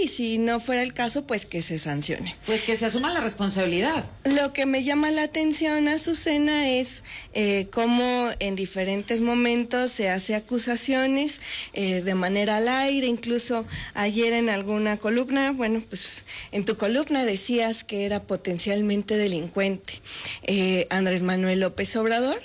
y si no fuera el caso, pues que se sancione. Pues que se asuma la responsabilidad. Lo que me llama la atención, Azucena, es cómo en diferentes momentos se hace acusaciones de manera al aire, incluso ayer en alguna columna, bueno, pues en tu columna decías que era potencialmente delincuente Andrés Manuel López Obrador,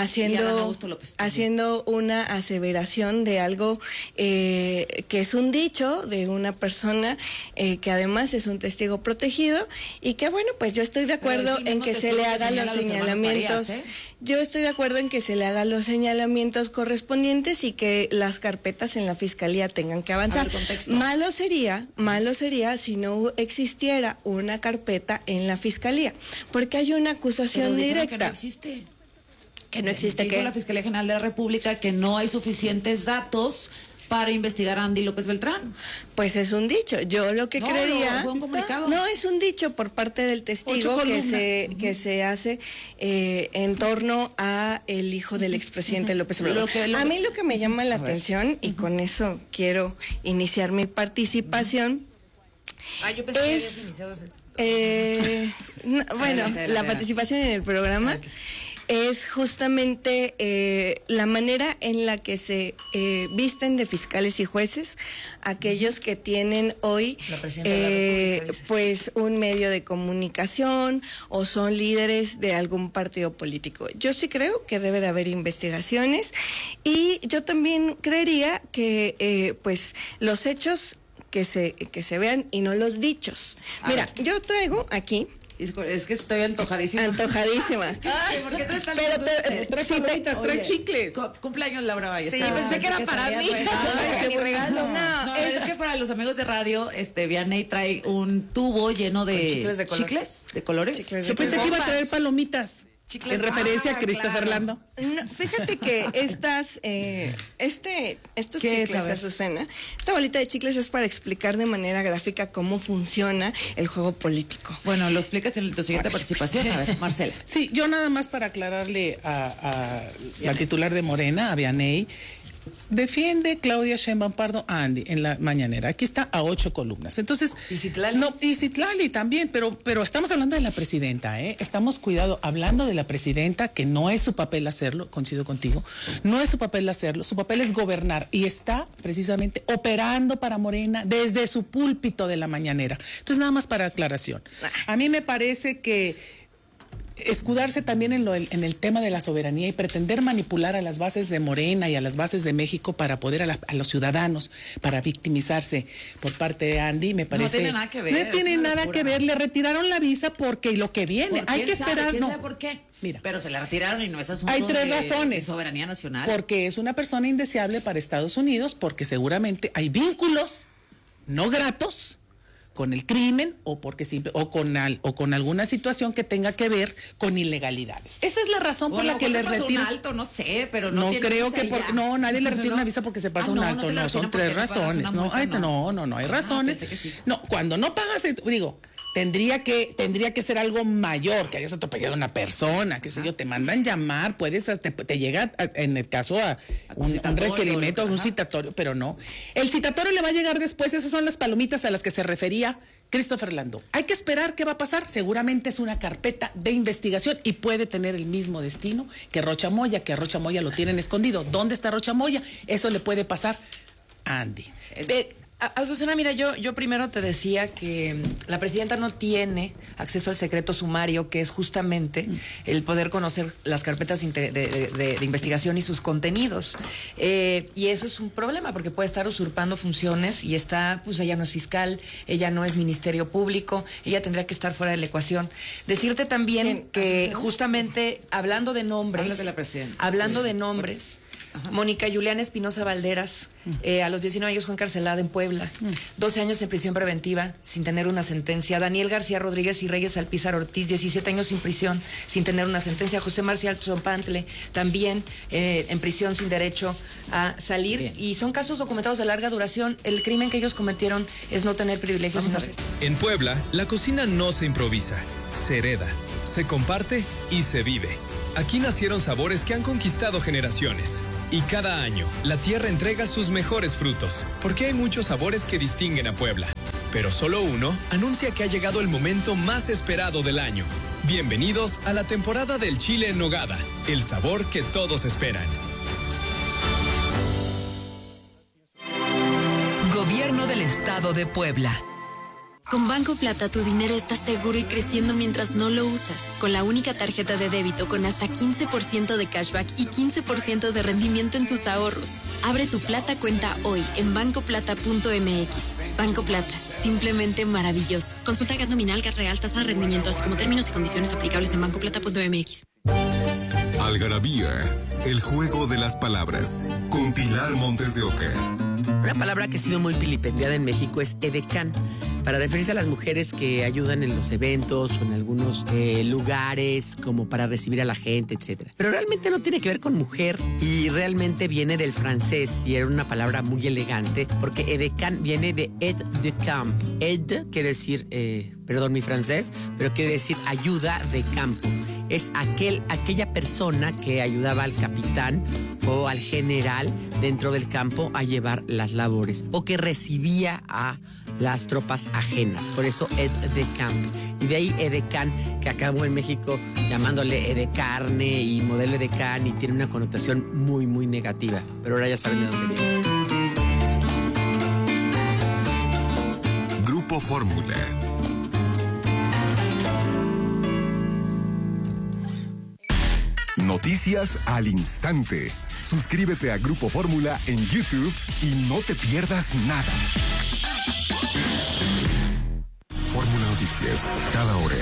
haciendo una aseveración de algo que es un dicho de una persona que además es un testigo protegido y que bueno, pues yo estoy de acuerdo en que se le hagan los señalamientos. Yo estoy de acuerdo en que se le hagan los señalamientos correspondientes y que las carpetas en la fiscalía tengan que avanzar. Malo sería si no existiera una carpeta en la fiscalía, porque hay una acusación directa. Que no existe. Que no existe. Que la Fiscalía General de la República que no hay suficientes datos para investigar a Andy López Beltrán. Pues es un dicho. Yo lo que creería... fue un comunicado. No, es un dicho por parte del testigo que se hace en torno a el hijo del expresidente López Obrador. A mí lo que me llama la atención, y con eso quiero iniciar mi participación, yo pensé que habías iniciado bueno, la participación en el programa es justamente la manera en la que se visten de fiscales y jueces aquellos que tienen hoy pues un medio de comunicación o son líderes de algún partido político. Yo sí creo que debe de haber investigaciones y yo también creería que pues los hechos que se vean y no los dichos. Mira, yo traigo aquí... Es que estoy antojadísima. Antojadísima. Ay, ¿por qué traes palomitas, trae chicles? Cumpleaños Laura Valle. Sí, pensé que era para mí. Ay, qué regalo. No, es que para los amigos de radio, Vianney trae un tubo lleno de chicles de colores. ¿Chicles de colores? Yo pensé que iba a traer palomitas. Chicles, en referencia a Christopher Lando. No, fíjate que estos chicles, Azucena, esta bolita de chicles es para explicar de manera gráfica cómo funciona el juego político. Bueno, lo explicas en tu siguiente participación. A ver, Marcela. Sí, yo nada más para aclararle a la titular de Morena, a Vianney. Defiende Claudia Sheinbaum Pardo a Andy en la mañanera. Aquí está a 8 columnas. Entonces, ¿Y Citlali? No, y Citlali también, pero estamos hablando de la presidenta, ¿eh? Estamos hablando de la presidenta, que no es su papel hacerlo, coincido contigo, no es su papel hacerlo, su papel es gobernar y está precisamente operando para Morena desde su púlpito de la mañanera. Entonces, nada más para aclaración. A mí me parece que escudarse también en el tema de la soberanía y pretender manipular a las bases de Morena y a las bases de México para poder a los ciudadanos, para victimizarse por parte de Andy, me parece... No tiene nada que ver. No tiene nada que ver, le retiraron la visa porque lo que viene, hay que esperar... ¿Quién sabe por qué? Mira, pero se la retiraron y no es asunto hay 3 razones. De soberanía nacional. Porque es una persona indeseable para Estados Unidos, porque seguramente hay vínculos no gratos con el crimen o con alguna situación que tenga que ver con ilegalidades. Esa es la razón por la que le retiran un alto, no sé, pero no creo que nadie le retira una visa porque se pasa un alto, no, son 3 razones, no, hay razones. Sí. No, cuando no pagas, tendría que ser algo mayor, que hayas atropellado a una persona, que sé yo, te mandan llamar, te llega en el caso a un requerimiento, un citatorio, pero no. El citatorio le va a llegar después, esas son las palomitas a las que se refería Christopher Lando. Hay que esperar qué va a pasar, seguramente es una carpeta de investigación y puede tener el mismo destino que Rocha Moya, lo tienen escondido. ¿Dónde está Rocha Moya? Eso le puede pasar a Andy. Azucena, mira, yo primero te decía que la presidenta no tiene acceso al secreto sumario, que es justamente el poder conocer las carpetas de investigación y sus contenidos. Y eso es un problema, porque puede estar usurpando funciones y pues ella no es fiscal, ella no es ministerio público, ella tendría que estar fuera de la ecuación. Decirte también que justamente hablando de nombres, Mónica Juliana Espinosa Valderas, a los 19 años fue encarcelada en Puebla, 12 años en prisión preventiva sin tener una sentencia. Daniel García Rodríguez y Reyes Alpizar Ortiz, 17 años en prisión sin tener una sentencia. José Marcial Zompantle, también en prisión sin derecho a salir. Bien. Y son casos documentados de larga duración. El crimen que ellos cometieron es no tener privilegios. En Puebla, la cocina no se improvisa, se hereda, se comparte y se vive. Aquí nacieron sabores que han conquistado generaciones. Y cada año, la tierra entrega sus mejores frutos, porque hay muchos sabores que distinguen a Puebla. pero solo uno, anuncia que ha llegado el momento más esperado del año. Bienvenidos a la temporada del chile en nogada, el sabor que todos esperan. Gobierno del Estado de Puebla. Con Banco Plata tu dinero está seguro y creciendo mientras no lo usas. Con la única tarjeta de débito con hasta 15% de cashback y 15% de rendimiento en tus ahorros. Abre tu Plata cuenta hoy en bancoplata.mx. Banco Plata, simplemente maravilloso. Consulta GAT nominal, GAT real, tasa de rendimiento, así como términos y condiciones aplicables en bancoplata.mx. Algarabía, el juego de las palabras, con Pilar Montes de Oca. Una palabra que ha sido muy vilipendiada en México es edecán, para referirse a las mujeres que ayudan en los eventos o en algunos lugares, como para recibir a la gente, etc. Pero realmente no tiene que ver con mujer y realmente viene del francés y era una palabra muy elegante porque edecán viene de aide de camp. Aide quiere decir, perdón mi francés, pero quiere decir ayuda de campo. Es aquella persona que ayudaba al capitán o al general dentro del campo a llevar las labores o que recibía a las tropas ajenas. Por eso aide de camp. Y de ahí edecán, que acabó en México llamándole edecarne y modelo edecán y tiene una connotación muy, muy negativa. Pero ahora ya saben de dónde viene. Grupo Fórmula. Noticias al instante. Suscríbete a Grupo Fórmula en YouTube y no te pierdas nada. Fórmula Noticias, cada hora.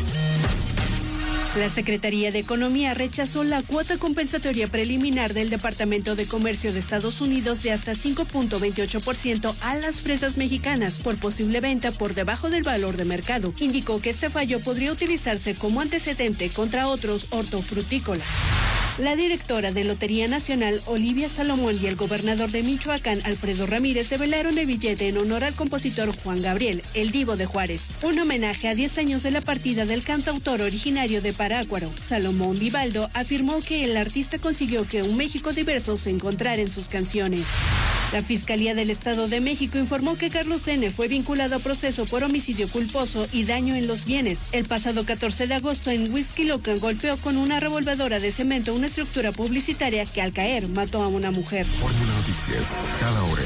La Secretaría de Economía rechazó la cuota compensatoria preliminar del Departamento de Comercio de Estados Unidos de hasta 5.28% a las fresas mexicanas por posible venta por debajo del valor de mercado. Indicó que este fallo podría utilizarse como antecedente contra otros hortofrutícolas. La directora de Lotería Nacional, Olivia Salomón, y el gobernador de Michoacán, Alfredo Ramírez, develaron el billete en honor al compositor Juan Gabriel, el Divo de Juárez, un homenaje a 10 años de la partida del cantautor originario de Parácuaro. Salomón Vivaldo afirmó que el artista consiguió que un México diverso se encontrara en sus canciones. La Fiscalía del Estado de México informó que Carlos N. fue vinculado a proceso por homicidio culposo y daño en los bienes. El pasado 14 de agosto en Huixquilucan golpeó con una revolvedora de cemento una estructura publicitaria que al caer mató a una mujer. Fórmula Noticias, cada hora.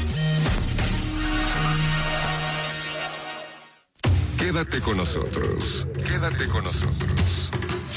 Quédate con nosotros. Quédate con nosotros.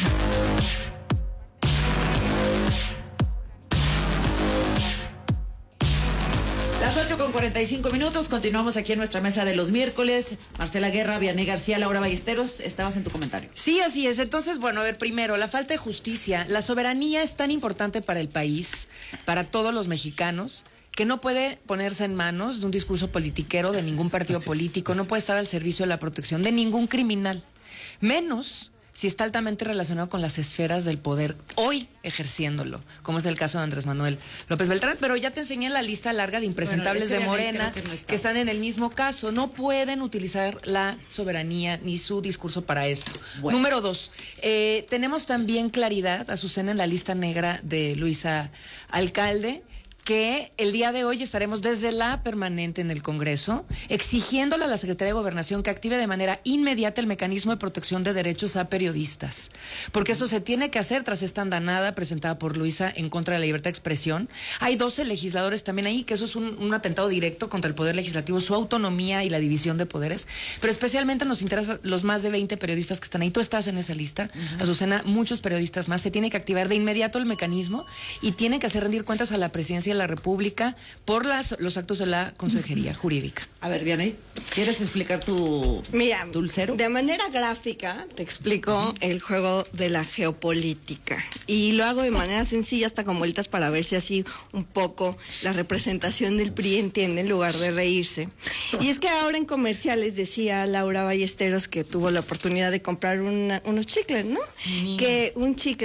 Las 8:45, continuamos aquí en nuestra mesa de los miércoles. Marcela Guerra, Vianney García, Laura Ballesteros, estabas en tu comentario. Sí, así es. Entonces, bueno, a ver, primero, la falta de justicia. La soberanía es tan importante para el país, para todos los mexicanos, que no puede ponerse en manos de un discurso politiquero de ningún partido político, no puede estar al servicio de la protección de ningún criminal, menos si está altamente relacionado con las esferas del poder hoy ejerciéndolo, como es el caso de Andrés Manuel López Beltrán. Pero ya te enseñé la lista larga de impresentables de Morena que están en el mismo caso. No pueden utilizar la soberanía ni su discurso para esto. Bueno. Número 2, tenemos también claridad, Azucena, en la lista negra de Luisa Alcalde, que el día de hoy estaremos desde la permanente en el Congreso exigiéndole a la Secretaría de Gobernación que active de manera inmediata el mecanismo de protección de derechos a periodistas, porque eso se tiene que hacer tras esta andanada presentada por Luisa en contra de la libertad de expresión. Hay 12 legisladores también ahí, que eso es un atentado directo contra el Poder Legislativo, su autonomía y la división de poderes, pero especialmente nos interesan los más de 20 periodistas que están ahí. Tú estás en esa lista, Azucena, muchos periodistas más. Se tiene que activar de inmediato el mecanismo y tiene que hacer rendir cuentas a la Presidencia de la República por los actos de la Consejería Jurídica. A ver, Vianney, ¿quieres explicar tu dulcero? De manera gráfica te explico el juego de la geopolítica y lo hago de manera sencilla, hasta con vueltas, para ver si así un poco la representación del PRI entiende en lugar de reírse. Y es que ahora en comerciales decía Laura Ballesteros que tuvo la oportunidad de comprar unos chicles, ¿no? Que un chicle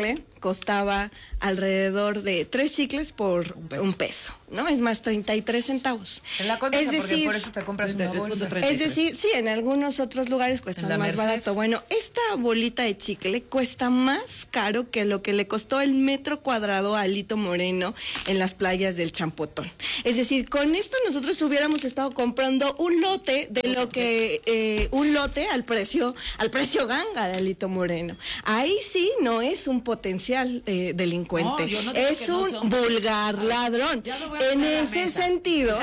costaba alrededor de 3 chicles por un peso, ¿no? Es más, 33 centavos. En la Condesa, es decir, por eso te compras una bolsa. Es decir, sí, en algunos otros lugares cuesta más Merced. barato. Bueno, esta bolita de chicle cuesta más caro que lo que le costó el metro cuadrado a Alito Moreno en las playas del Champotón. Es decir, con esto nosotros hubiéramos estado comprando un lote de lo que al precio ganga de Alito Moreno. Ahí sí no es un potencial delincuente, No, es un vulgar ladrón. En ese sentido,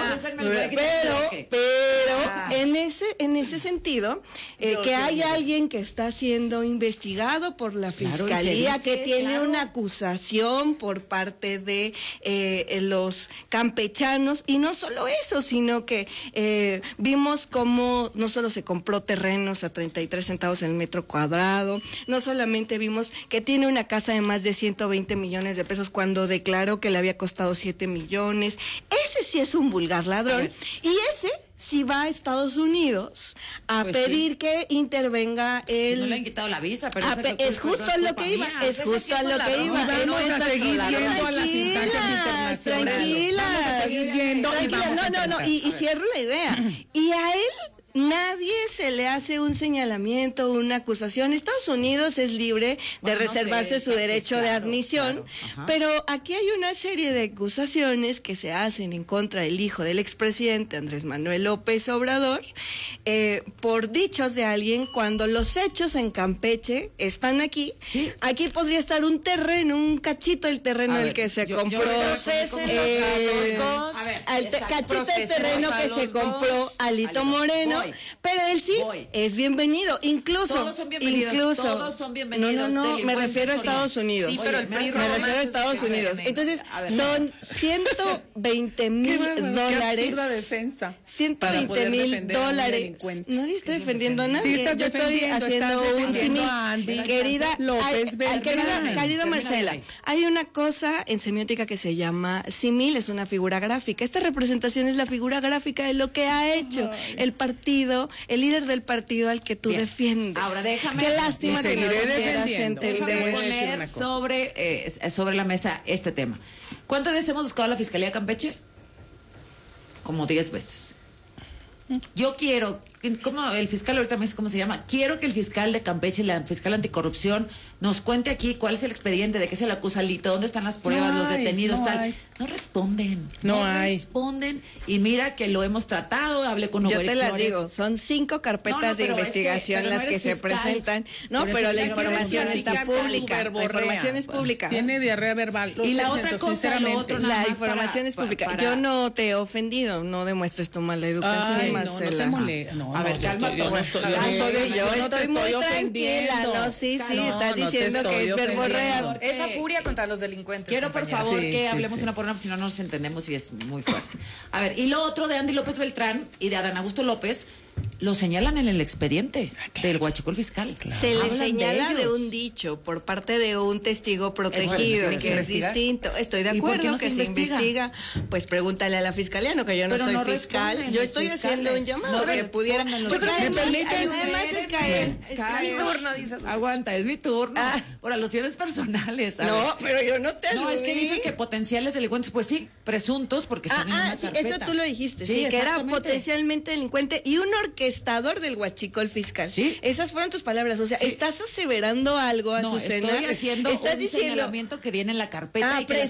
en ese sentido, que hay alguien que está siendo investigado por la fiscalía, que tiene una acusación por parte de los campechanos, y no solo eso, sino que vimos cómo no solo se compró terrenos a 33 centavos el metro cuadrado, no solamente vimos que tiene una casa de más de 120 millones de pesos cuando declaró que le había costado 7 millones. Ese sí es un vulgar ladrón, y ese sí va a Estados Unidos a pedir que intervenga el... No le han quitado la visa, pero es justo a lo que iba, es justo a lo que iba. Vamos a seguir yendo a las instancias internacionales. No, y cierro la idea. Y a él nadie se le hace un señalamiento, una acusación. Estados Unidos es libre de reservarse su derecho de admisión, pero aquí hay una serie de acusaciones que se hacen en contra del hijo del expresidente Andrés Manuel López Obrador, por dichos de alguien, cuando los hechos en Campeche están aquí. ¿Sí? Aquí podría estar un terreno, un cachito del terreno el que se compró, cachito del terreno que se compró Alito Moreno. Pero él sí es bienvenido, incluso todos son bienvenidos, todos son bienvenidos. No, me refiero a Estados Unidos. Sí, pero me refiero a Estados Unidos. Entonces, son $120,000. $120,000. Nadie está defendiendo a nadie. Sí, yo estoy haciendo un símil. Querida Marcela, hay una cosa en semiótica que se llama símil, es una figura gráfica. Esta representación es la figura gráfica de lo que ha hecho el partido, el líder del partido al que tú defiendes. Ahora déjame. Qué lástima que no lo quieras entender. Déjame poner sobre la mesa este tema. ¿Cuántas veces hemos buscado a la Fiscalía de Campeche? Como 10 veces. Yo quiero, como el fiscal ahorita me dice cómo se llama, quiero que el fiscal de Campeche y la fiscal anticorrupción nos cuente aquí cuál es el expediente, de qué se le acusa a Alito, dónde están las pruebas, los detenidos, tal. No responden. No responden. Y mira que lo hemos tratado, hablé con Hugo. Yo te las digo, son 5 carpetas de investigación las que se presentan. No, pero la información está pública. La información es pública. Tiene diarrea verbal. Y la otra cosa, la información es pública. Yo no te he ofendido, no demuestres tu mala educación, Marcela. A ver, cálmate. Yo estoy muy tranquila, no, sí, estás diciendo que es verborrea. Esa furia contra los delincuentes. Quiero, por favor, que hablemos una por una, si no nos entendemos y es muy fuerte. A ver, y lo otro de Andy López Beltrán y de Adán Augusto López, lo señalan en el expediente del huachicol fiscal. Se le señala de un dicho por parte de un testigo protegido, que es distinto. Estoy de acuerdo que se investiga. Pues pregúntale a la fiscalía, no que yo no soy fiscal. Yo estoy haciendo un llamado que pudiera. Yo creo que además es caer. Es mi turno, dices. Aguanta, es mi turno. Por alusiones personales. No, pero yo no te aludí. No, es que dices que potenciales delincuentes, pues sí, presuntos, porque están en una carpeta. Eso tú lo dijiste, sí, que era potencialmente delincuente y un orquestador del huachicol fiscal. ¿Sí? Esas fueron tus palabras, o sea, estás aseverando algo, Azucena. Estoy haciendo un señalamiento que viene en la carpeta y que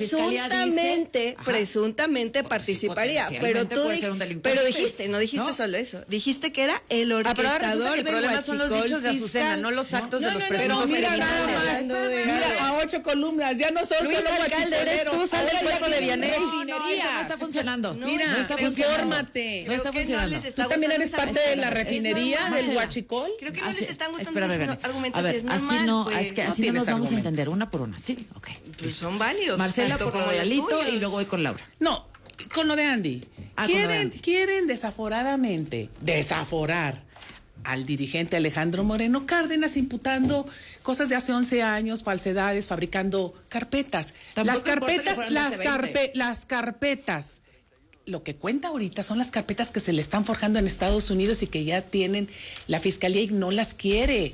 presuntamente participaría, pero tú dijiste, no dijiste solo eso, dijiste que era el orquestador del problema son los dichos de Azucena, no los actos de los presuntos criminales. Mira, a 8 columnas, ya no son Luis solo Alcalde, eres tú, sal del cuerpo de Vianey. No está funcionando. Mira, infórmate. No está funcionando. ¿Tú también eres parte de la refinería del huachicol? Creo que no les están gustando los argumentos. A ver, así no nos vamos a entender una por una. Sí, ok. Pues son válidos. Marcela, por lo de Alito y luego voy con Laura. No, con lo de Andy. Quieren desaforadamente desaforar al dirigente Alejandro Moreno Cárdenas, imputando cosas de hace 11 años, falsedades, fabricando carpetas. Las carpetas lo que cuenta ahorita son las carpetas que se le están forjando en Estados Unidos y que ya tienen la fiscalía y no las quiere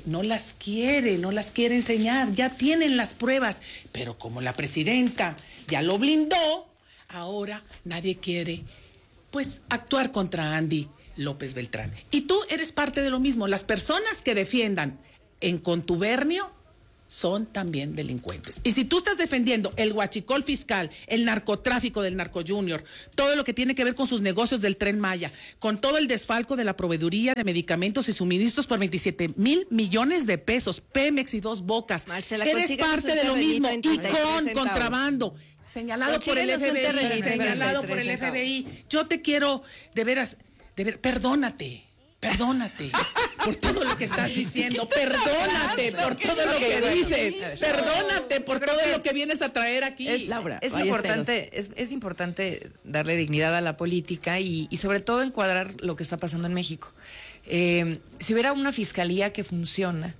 enseñar, ya tienen las pruebas, pero como la presidenta ya lo blindó, ahora nadie quiere, pues, actuar contra Andy López Beltrán. Y tú eres parte de lo mismo, las personas que defiendan en contubernio son también delincuentes. Y si tú estás defendiendo el huachicol fiscal, el narcotráfico del Narco Junior, todo lo que tiene que ver con sus negocios del Tren Maya, con todo el desfalco de la proveeduría de medicamentos y suministros por 27,000 millones de pesos, Pemex y Dos Bocas, Marcela, eres parte de lo mismo y con contrabando. Señalado por el FBI, Yo te quiero, de veras, perdónate por todo lo que estás diciendo, perdónate por todo lo que dices, perdónate por todo lo que vienes a traer aquí. Laura, es importante darle dignidad a la política y sobre todo encuadrar lo que está pasando en México. Si hubiera una fiscalía que funciona,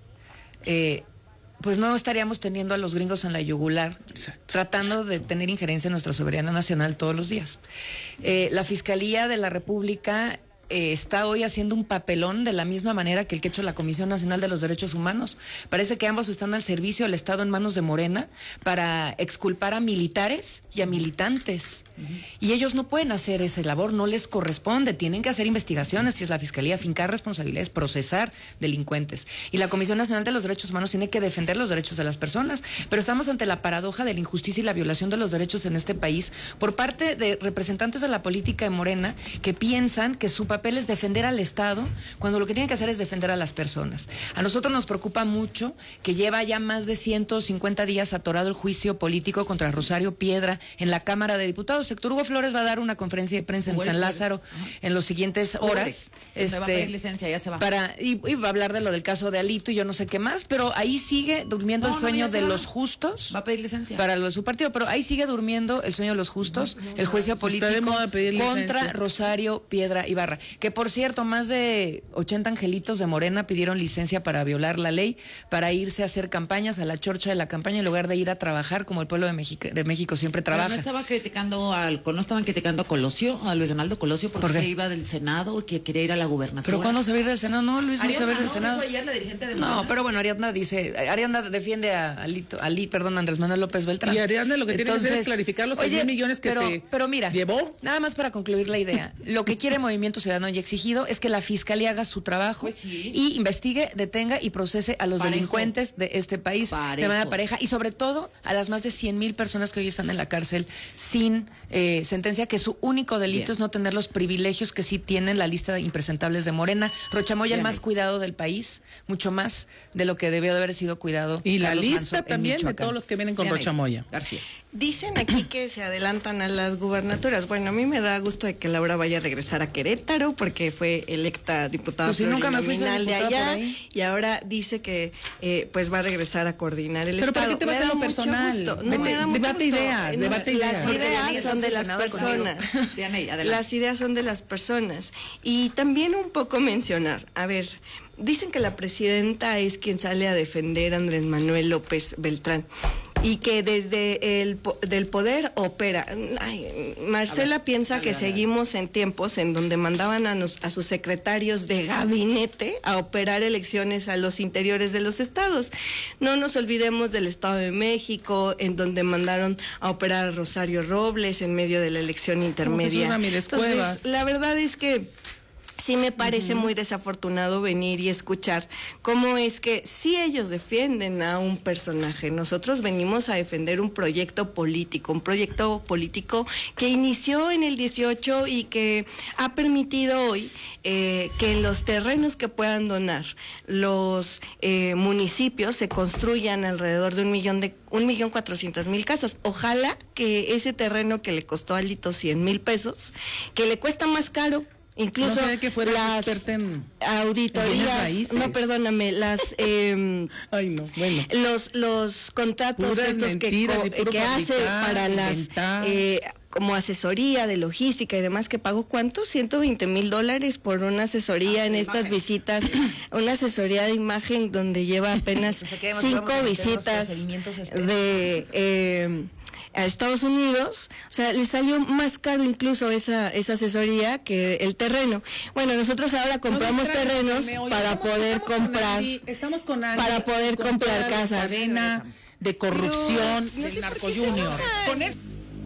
pues no estaríamos teniendo a los gringos en la yugular, tratando de tener injerencia en nuestra soberanía nacional todos los días. La Fiscalía de la República está hoy haciendo un papelón de la misma manera que el que ha hecho la Comisión Nacional de los Derechos Humanos. Parece que ambos están al servicio del Estado en manos de Morena para exculpar a militares y a militantes. Y ellos no pueden hacer esa labor, no les corresponde, tienen que hacer investigaciones, si es la Fiscalía, fincar responsabilidades, procesar delincuentes. Y la Comisión Nacional de los Derechos Humanos tiene que defender los derechos de las personas. Pero estamos ante la paradoja de la injusticia y la violación de los derechos en este país por parte de representantes de la política de Morena que piensan que su papel es defender al Estado, cuando lo que tienen que hacer es defender a las personas. A nosotros nos preocupa mucho que lleva ya más de 150 días atorado el juicio político contra Rosario Piedra en la Cámara de Diputados. Héctor Hugo Flores va a dar una conferencia de prensa en San Lázaro en las siguientes horas. Se va a pedir licencia, ya se va. Y va a hablar de lo del caso de Alito y yo no sé qué más, pero ahí sigue durmiendo el sueño de los justos. Va a pedir licencia. Para lo de su partido, pero ahí sigue durmiendo el sueño de los justos, el juicio político contra Rosario Piedra Ibarra. Que por cierto, más de 80 angelitos de Morena pidieron licencia para violar la ley, para irse a hacer campañas a la chorcha de la campaña en lugar de ir a trabajar como el pueblo de México siempre trabaja. No estaban criticando a Colosio, a Luis Donaldo Colosio, porque se iba del Senado y que quería ir a la gubernatura. ¿Pero cuándo se va a ir del Senado? No, Luis no se va a ir del Senado. Ayer la dirigente de Morena. No, pero bueno, Ariadna defiende a Andrés Manuel López Beltrán. Y Ariadna lo que tiene que hacer es clarificar los 6,000 millones que se llevó. Nada más para concluir la idea. Lo que quiere Movimiento Ciudadano y exigido es que la Fiscalía haga su trabajo y investigue, detenga y procese a los delincuentes de este país de manera pareja y sobre todo a las más de 100,000 personas que hoy están en la cárcel sin sentencia, que su único delito es no tener los privilegios que sí tienen la lista de impresentables de Morena. Rocha Moya, el más cuidado del país, mucho más de lo que debió de haber sido cuidado. Y la lista también de todos los que vienen con Rocha Moya. García. Dicen aquí que se adelantan a las gubernaturas. Bueno, a mí me da gusto de que Laura vaya a regresar a Querétaro porque fue electa diputada plurinominal de allá y ahora dice que pues va a regresar a coordinar el Estado. ¿Pero por qué te vas a lo personal? Debate ideas. Las ideas son de las personas. Las ideas son de las personas. Y también un poco mencionar, a ver, dicen que la presidenta es quien sale a defender a Andrés Manuel López Beltrán y que desde del poder opera. Marcela piensa que seguimos en tiempos en donde mandaban a sus secretarios de gabinete a operar elecciones a los interiores de los estados. No nos olvidemos del Estado de México, en donde mandaron a operar a Rosario Robles en medio de la elección intermedia. Entonces, la verdad es que sí me parece muy desafortunado venir y escuchar cómo es que sí ellos defienden a un personaje. Nosotros venimos a defender un proyecto político que inició en el 18 y que ha permitido hoy que en los terrenos que puedan donar los municipios se construyan alrededor de 1,400,000 casas. Ojalá que ese terreno que le costó a Alito 100,000 pesos, que le cuesta más caro, incluso las auditorías, los contratos estos que hace para las como asesoría de logística y demás, que pagó ¿cuánto? $120,000 por una asesoría en estas visitas, una asesoría de imagen donde lleva apenas 5 visitas a Estados Unidos, o sea, le salió más caro incluso esa asesoría que el terreno. Bueno, nosotros ahora compramos terrenos para poder comprar, estamos con Andy, para poder comprar casas. Cadena de corrupción del Narco Junior. Con esto.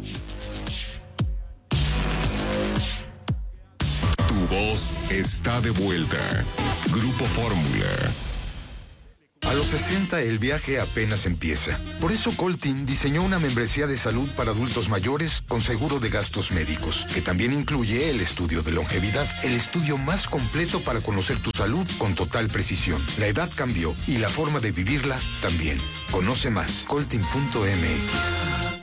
Tu voz está de vuelta. Grupo Fórmula. A los 60 el viaje apenas empieza. Por eso Coltin diseñó una membresía de salud para adultos mayores con seguro de gastos médicos, que también incluye el estudio de longevidad, el estudio más completo para conocer tu salud con total precisión. La edad cambió y la forma de vivirla también. Conoce más, coltin.mx.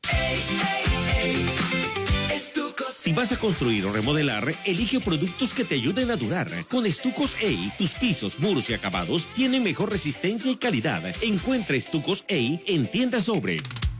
Si vas a construir o remodelar, elige productos que te ayuden a durar. Con Estucos EI, tus pisos, muros y acabados tienen mejor resistencia y calidad. Encuentra Estucos EI en tiendas Sobre.